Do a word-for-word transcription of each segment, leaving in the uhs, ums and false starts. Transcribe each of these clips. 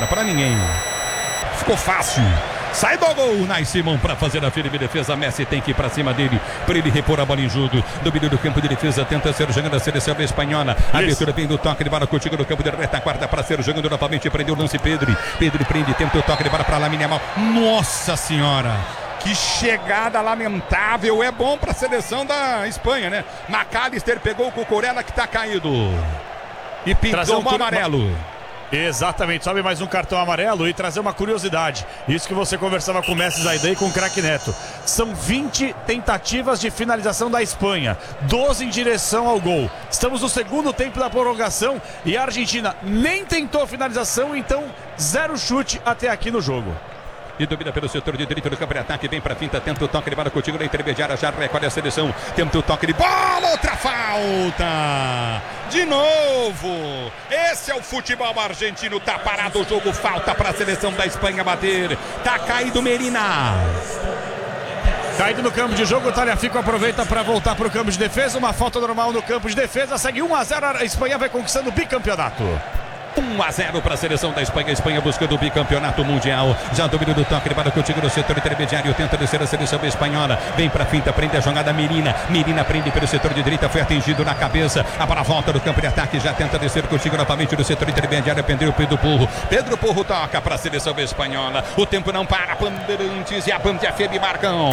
agora para ninguém. Ficou fácil. Sai do gol, Unai Simon para fazer a firme defesa. Messi tem que ir para cima dele, para ele repor a bola em jogo. Domínio do campo de defesa, tenta ser jogando a seleção espanhola. A abertura vem do toque de bola contigo no campo de retaguarda para ser jogando novamente. Prendeu o lance Pedro. Pedro prende, tenta o toque de bola para Lamine Yamal. Nossa senhora! Que chegada lamentável. É bom para a seleção da Espanha, né? McAllister pegou o Cucurella que está caído. E pintou um amarelo. Exatamente, sobe mais um cartão amarelo. E trazer uma curiosidade, isso que você conversava com o Messi Zaidei e com o craque Neto. São vinte tentativas de finalização da Espanha, doze em direção ao gol. Estamos no segundo tempo da prorrogação e a Argentina nem tentou finalização, então zero chute até aqui no jogo. E domina pelo setor de direito do campo de ataque, vem pra finta, tenta o toque de bola contigo na intermediária, já recolhe a seleção, tenta o toque de bola, outra falta, de novo, esse é o futebol argentino, tá parado o jogo, falta pra seleção da Espanha bater, tá caído Medina. Caído no campo de jogo, o Tagliafico aproveita para voltar para o campo de defesa, uma falta normal no campo de defesa, segue um a zero, a Espanha vai conquistando o bicampeonato. um a zero para a seleção da Espanha. A Espanha buscando o bicampeonato mundial. Já domina do toque de bola contigo no setor intermediário. Tenta descer a seleção espanhola. Vem para a finta, prende a jogada Medina. Medina prende pelo setor de direita. Foi atingido na cabeça. A bola volta do campo de ataque. Já tenta descer contigo novamente no setor intermediário. Pendeu o Pedro Porro. Pedro Porro toca para a seleção espanhola. O tempo não para. Bandeirantes e a Band F M marcam.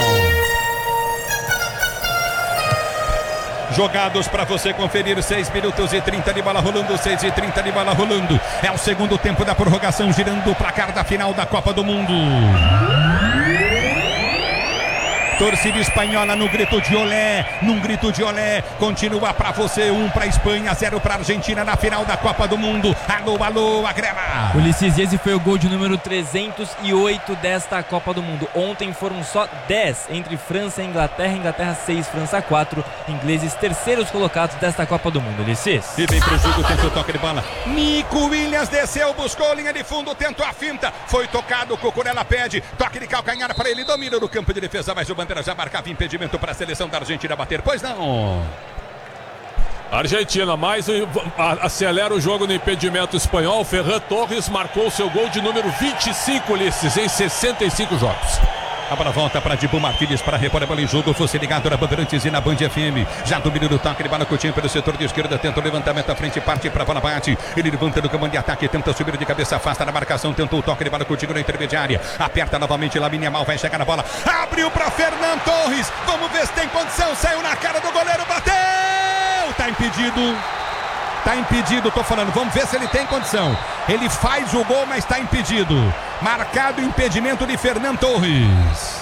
Jogados para você conferir, seis minutos e trinta de bola rolando, seis e trinta de bola rolando. É o segundo tempo da prorrogação, girando o placar da final da Copa do Mundo. Torcida espanhola no grito de olé, num grito de olé, continua para você, um para Espanha, zero para Argentina na final da Copa do Mundo. Alô, alô, agrema. Ulisses, esse foi o gol de número trezentos e oito desta Copa do Mundo. Ontem foram só dez entre França e Inglaterra, Inglaterra seis, França quatro, ingleses terceiros colocados desta Copa do Mundo, Ulisses. E vem pro jogo, tenta o toque de bola. Nico Williams desceu, buscou linha de fundo, tentou a finta, foi tocado, Cucurella pede, toque de calcanhar para ele, domina no campo de defesa, mas o Bandeira já marcava impedimento para a seleção da Argentina bater, pois não. Argentina, mais acelera o jogo no impedimento espanhol. Ferran Torres marcou seu gol de número vinte e cinco, Ulisses, em sessenta e cinco jogos. A bola volta para Dibu Martínez para repor a bola em jogo. Fosse ligado na Bandeirantes e na Band F M. Já domina do toque de bola Coutinho pelo setor de esquerda. Tenta o levantamento à frente, parte para a bola bate. Ele levanta no comando de ataque, tenta subir de cabeça, afasta na marcação. Tentou o toque de bola Coutinho na intermediária. Aperta novamente, Lamine Yamal vai chegar na bola. Abriu para Fernan Torres. Vamos ver se tem condição. Saiu na cara do goleiro, bateu! Tá impedido. Tá impedido, tô falando, vamos ver se ele tem condição. Ele faz o gol, mas tá impedido. Marcado o impedimento de Fernan Torres.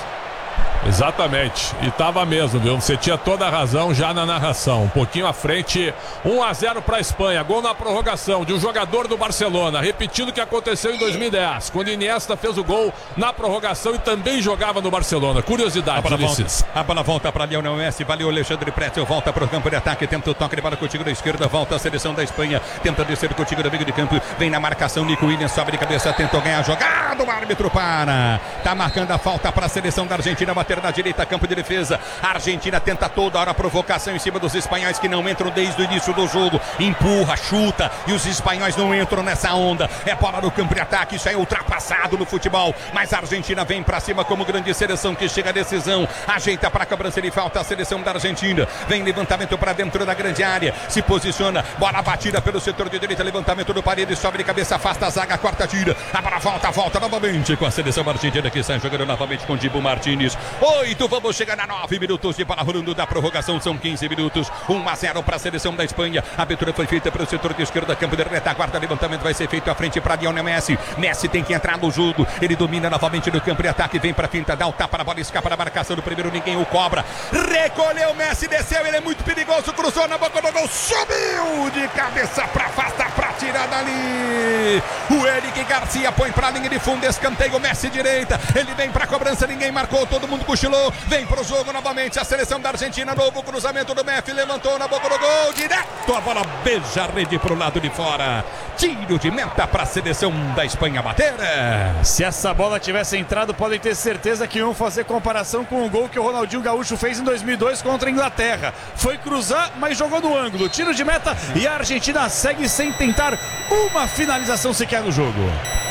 Exatamente, e tava mesmo, viu? Você tinha toda a razão já na narração. Um pouquinho à frente, um a zero para a Espanha. Gol na prorrogação de um jogador do Barcelona, repetindo o que aconteceu em dois mil e dez, quando Iniesta fez o gol na prorrogação e também jogava no Barcelona. Curiosidade, a bola Ulisses. volta, a bola volta para Lionel Messi, valeu Alexandre Pretzel, volta para o campo de ataque, tenta o toque de bola contigo da esquerda, volta a seleção da Espanha, tenta descer contigo do meio de campo, vem na marcação, Nico Williams sobe de cabeça, tentou ganhar a jogada, o árbitro para, tá marcando a falta para a seleção da Argentina, bater na direita, campo de defesa. A Argentina tenta toda hora a provocação em cima dos espanhóis que não entram desde o início do jogo. Empurra, chuta e os espanhóis não entram nessa onda. É bola no campo de ataque, isso é ultrapassado no futebol. Mas a Argentina vem pra cima como grande seleção que chega à decisão. Ajeita pra cobrança de falta a seleção da Argentina. Vem levantamento pra dentro da grande área. Se posiciona, bola batida pelo setor de direita. Levantamento do Paredes, sobe de cabeça, afasta a zaga, quarta tira. A bola volta, volta novamente com a seleção argentina que sai jogando novamente com Dibu Martínez. Oito, vamos chegar a nove minutos de bola rolando da prorrogação, são quinze minutos, um a zero para a seleção da Espanha. A abertura foi feita pelo setor de esquerda, campo de retaguarda, levantamento vai ser feito à frente para Lionel Messi. Messi tem que entrar no jogo, ele domina novamente no campo de ataque, vem para a finta, dá o tapa na bola, escapa da marcação do primeiro, ninguém o cobra. Recolheu, Messi desceu, ele é muito perigoso, cruzou na boca do gol, subiu de cabeça para afastar, para tirar dali. O Eric Garcia põe para a linha de fundo, escanteio, Messi direita, ele vem para a cobrança, ninguém marcou, todo mundo cochilou. Vem pro jogo novamente a seleção da Argentina, novo cruzamento do Messi, levantou na boca do gol, direto, a bola beija a rede pro lado de fora, tiro de meta para a seleção da Espanha bater. Se essa bola tivesse entrado, podem ter certeza que iam fazer comparação com o gol que o Ronaldinho Gaúcho fez em dois mil e dois contra a Inglaterra. Foi cruzar, mas jogou no ângulo, tiro de meta e a Argentina segue sem tentar uma finalização sequer no jogo.